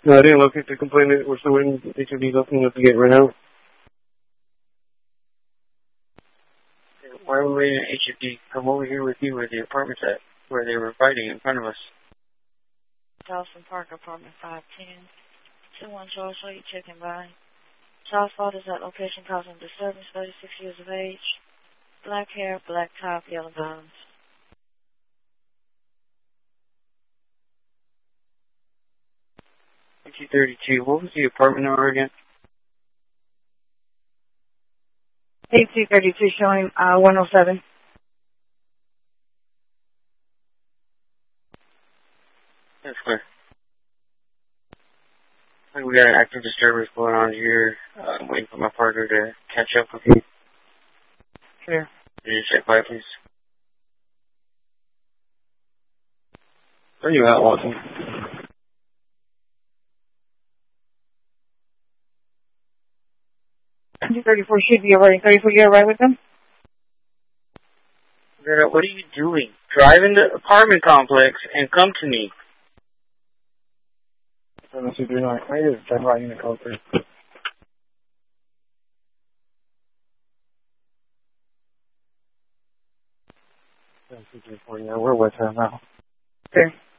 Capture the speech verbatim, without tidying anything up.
No, I didn't locate the complainant. We're still waiting. They should be looking up to get run out. Why are we waiting at H F D? Come over here with you where the apartment's at, where they were fighting in front of us. Dawson Park, apartment five ten. two one Charles Street, checking by. Charles Ford is at location causing disturbance, thirty-six years of age. Black hair, black top, yellow bottoms. two thirty-two. What was the apartment number again? eight two thirty-two showing uh, one oh seven. That's clear. I think we got an active disturbance going on here. Uh, I'm waiting for my partner to catch up with me. Sure. Can you check by, please? Where are you at, Walton? two thirty-four should be already. thirty-four, you're right with them? Greta, what are you doing? Drive in the apartment complex and come to me. seven two three nine. I just check right in the code first. seven two three four, yeah, we're with her now. Okay.